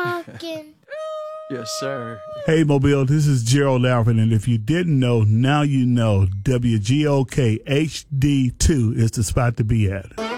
talking. Yes, sir. Hey, Mobile, this is Gerald Alvin, and if you didn't know, now you know WGOK HD2 is the spot to be at.